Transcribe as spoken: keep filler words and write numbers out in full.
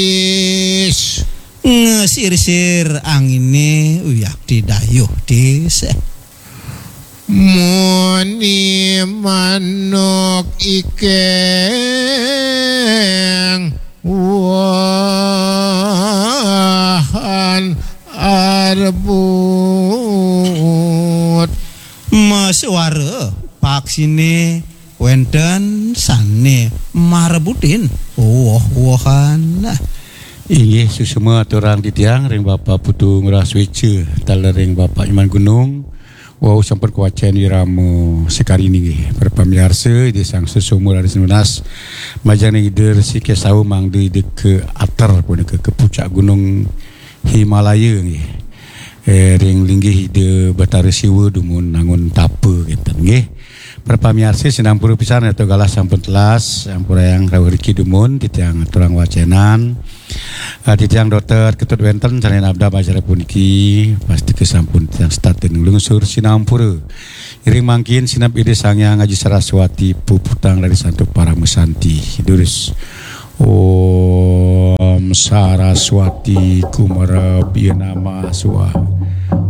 is ngesir-sir angine uyak didayuh des muni manuk ikeng wahan arbut masuara paksine wenten sane marebutin woh-wohan nah inggih susuma aturang titiang ring Bapak Putu Ngraswece talering Bapak Iman Gunung wau sampun kuacan iramo sekali nggih para pamirsa di sang susumur ari senunas majang ider si kesau mangde ide ke atar pun ke ke puncak gunung Himalaya nggih eh ring linggih ide Batara Siwa dumun nangun tape kinten nggih. Para pamirsa senang puru pisan atau galas sampun telas sampura yang rawuh riki dumun titiang turang wacenan uh, titiang dokter ketut wenten sanen abda acara puniki pasti kesampun titiang start dan lungsur sinampura iring mangkin sinap ide sangyang Haji Saraswati puputang dari santu para musanti durus Om Saraswati Kumara Bienama Suah